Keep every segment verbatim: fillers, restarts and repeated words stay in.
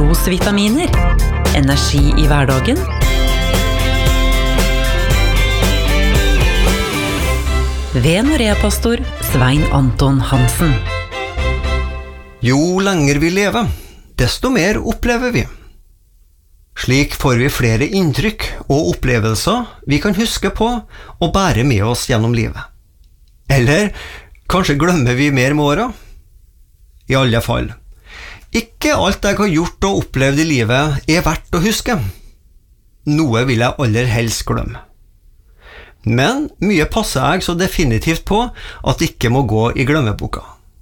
overdosevitaminer, energi i hverdagen, ved Norea-pastor Svein Anton Hansen. Jo lenger vi lever, desto mer opplever vi. Slik får vi flere inntrykk og opplevelser vi kan huske på og bære med oss gjennom livet. Eller kanskje glemmer vi mer med åra? I alle fall, ikke alt jeg har gjort og opplevd i livet er verdt å huske. Noe vil jeg aller helst glemme. Men mye passer jeg så definitivt på at det ikke må gå i glemmeboka.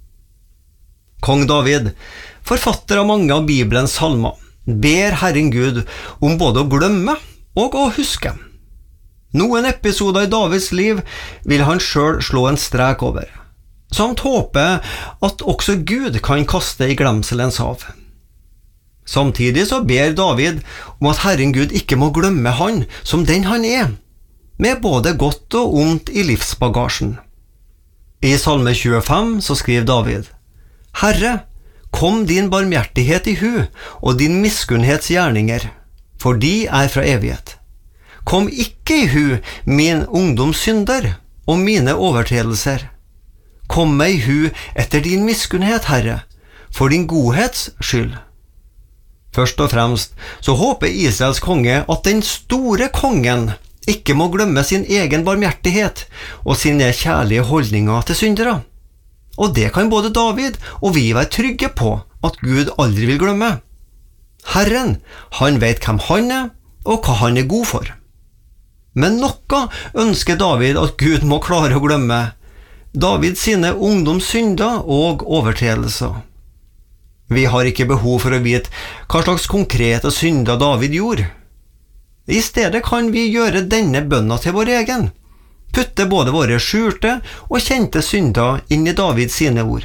Kong David, forfatter av mange av Bibelens salmer, ber Herren Gud om både å glemme og å huske. Noen episoder i Davids liv vil han selv slå en strek over, samt håpe at også Gud kan kaste i glemselens hav. Samtidig så ber David om at Herren Gud ikke må glemme han som den han er, med både godt og ondt i livsbagasjen. I Salme tjuefem så skriver David: Herre, kom din barmhjertighet i hu, og din miskunnhets gjerninger, for de er fra evighet. Kom ikke i hu min ungdoms synder og mine overtredelser. Kom meg i hu etter din miskunnhet, Herre, for din godhets skyld. Først og fremst så håper Israels konge at den store kongen ikke må glemme sin egen barmhjertighet og sine kjærlige holdninger til syndere. Og det kan både David og vi være trygge på at Gud aldri vil glemme. Herren, han vet hvem han er og hva han er god for. Men noe ønsker David at Gud må klare å glemme: David sine ungdomssynder og overtredelser. Vi har ikke behov for å vite hva slags konkrete synder David gjorde. I stedet kan vi gjøre denne bønna til vår egen, putte både våre skjulte og kjente synder inn i Davids sine ord.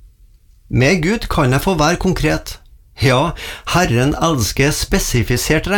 Med Gud kan jeg få være konkret. Ja, Herren elsker spesifisert